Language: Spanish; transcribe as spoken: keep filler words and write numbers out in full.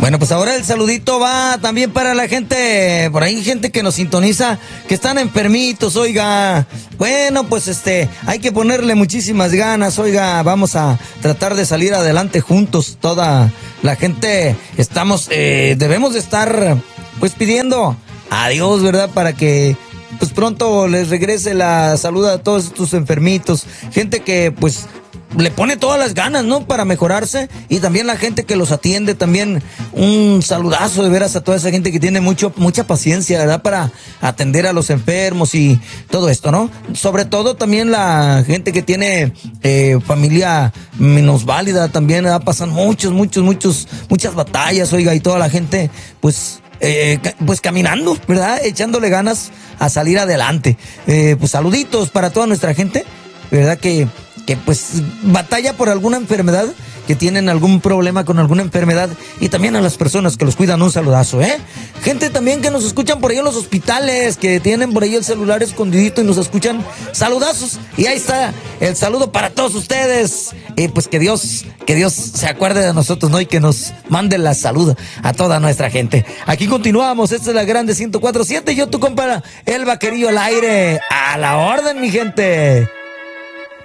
Bueno, pues ahora el saludito va también para la gente, por ahí gente que nos sintoniza, que están enfermitos, oiga. Bueno, pues este, hay que ponerle muchísimas ganas, oiga, vamos a tratar de salir adelante juntos, toda la gente, estamos, eh, debemos de estar, pues pidiendo a Dios, ¿verdad? Para que pues pronto les regrese la salud a todos estos enfermitos, gente que pues le pone todas las ganas, ¿no? Para mejorarse, y también la gente que los atiende, también un saludazo de veras a toda esa gente que tiene mucho, mucha paciencia, ¿verdad? Para atender a los enfermos y todo esto, ¿no? Sobre todo también la gente que tiene eh, familia minusválida también, ¿verdad? Pasan muchos, muchos, muchos, muchas batallas, oiga, y toda la gente, pues, eh, pues caminando, ¿verdad? Echándole ganas a salir adelante. Eh, pues saluditos para toda nuestra gente, ¿verdad? Que que pues batalla por alguna enfermedad, que tienen algún problema con alguna enfermedad, y también a las personas que los cuidan un saludazo, ¿eh? Gente también que nos escuchan por ahí en los hospitales, que tienen por ahí el celular escondidito y nos escuchan, saludazos, y ahí está el saludo para todos ustedes, y pues que Dios, que Dios se acuerde de nosotros, ¿no? Y que nos mande la salud a toda nuestra gente. Aquí continuamos, esta es la Grande ciento cuatro punto siete, yo tu compa, el Vaquerillo al aire, a la orden, mi gente.